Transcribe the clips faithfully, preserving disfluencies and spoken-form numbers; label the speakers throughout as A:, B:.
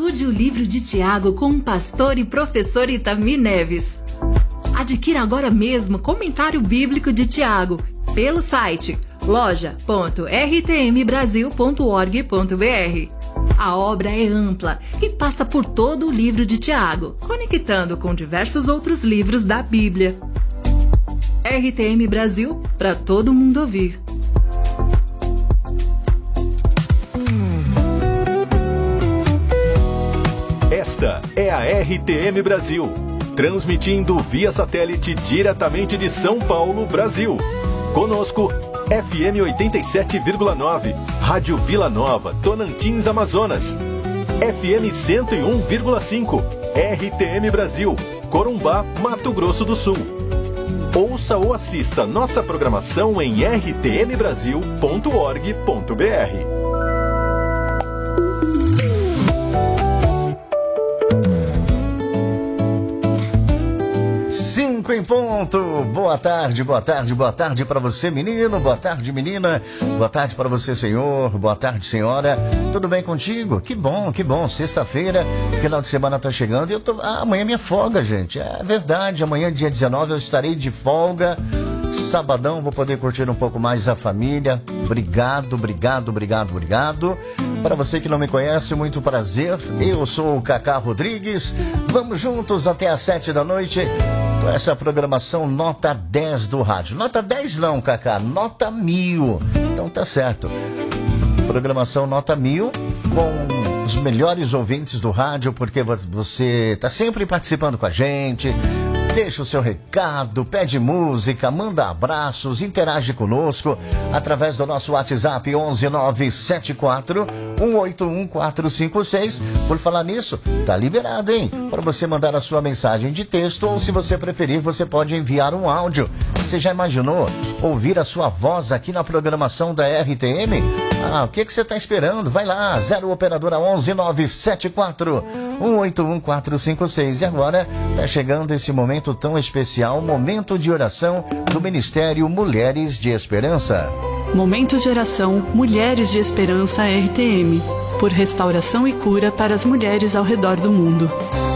A: Estude o livro de Tiago com o pastor e professor Itami Neves. Adquira agora mesmo Comentário Bíblico de Tiago pelo site loja ponto r t m brasil ponto org ponto b r. A obra é ampla e passa por todo o livro de Tiago, conectando com diversos outros livros da Bíblia. R T M Brasil, para todo mundo ouvir.
B: Esta é a R T M Brasil, transmitindo via satélite diretamente de São Paulo, Brasil. Conosco, F M oitenta e sete vírgula nove, Rádio Vila Nova, Tocantins, Amazonas. F M cento e um vírgula cinco, R T M Brasil, Corumbá, Mato Grosso do Sul. Ouça ou assista nossa programação em r t m brasil ponto org ponto b r.
C: Cinco em ponto. Boa tarde, boa tarde, boa tarde para você, menino. Boa tarde, menina. Boa tarde para você, senhor. Boa tarde, senhora. Tudo bem contigo? Que bom, que bom. Sexta-feira, final de semana tá chegando e eu tô... Ah, amanhã é minha folga, gente. É verdade. Amanhã, dia dezenove, eu estarei de folga. Sabadão, vou poder curtir um pouco mais a família. Obrigado, obrigado, obrigado, obrigado. Para você que não me conhece, muito prazer. Eu sou o Cacá Rodrigues. Vamos juntos até às sete da noite com essa programação nota dez do rádio. Nota dez não, Cacá, nota mil. Então tá certo. Programação nota mil com os melhores ouvintes do rádio, porque você tá sempre participando com a gente. Deixa o seu recado, pede música, manda abraços, interage conosco através do nosso WhatsApp onze nove sete quatro um oito um quatro cinco seis. Por falar nisso, tá liberado, hein? Para você mandar a sua mensagem de texto ou, se você preferir, você pode enviar um áudio. Você já imaginou ouvir a sua voz aqui na programação da R T M? Ah, o que que você tá esperando? Vai lá, zero operadora onze nove sete quatro um oito um quatro cinco seis. E agora tá chegando esse momento tão especial, momento de oração do Ministério Mulheres de Esperança.
D: Momento de oração Mulheres de Esperança R T M, por restauração e cura para as mulheres ao redor do mundo.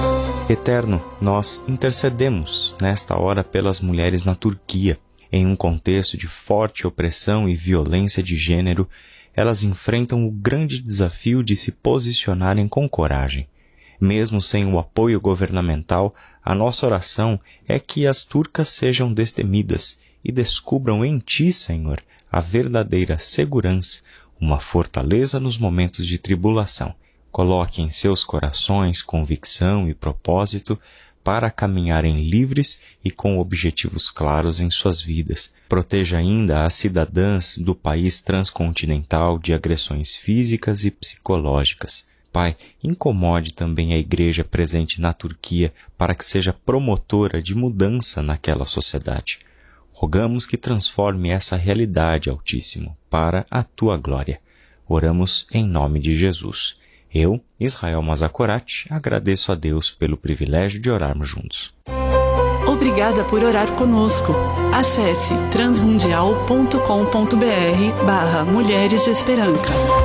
E: Eterno, nós intercedemos nesta hora pelas mulheres na Turquia. Em um contexto de forte opressão e violência de gênero, elas enfrentam o grande desafio de se posicionarem com coragem. Mesmo sem o apoio governamental, a nossa oração é que as turcas sejam destemidas e descubram em Ti, Senhor, a verdadeira segurança, uma fortaleza nos momentos de tribulação. Coloque em seus corações convicção e propósito para caminharem livres e com objetivos claros em suas vidas. Proteja ainda as cidadãs do país transcontinental de agressões físicas e psicológicas. Pai, incomode também a igreja presente na Turquia para que seja promotora de mudança naquela sociedade. Rogamos que transforme essa realidade, Altíssimo, para a Tua glória. Oramos em nome de Jesus. Eu, Israel Mazakorati, agradeço a Deus pelo privilégio de orarmos juntos.
D: Obrigada por orar conosco. Acesse transmundial ponto com ponto b r barra Mulheres de Esperança.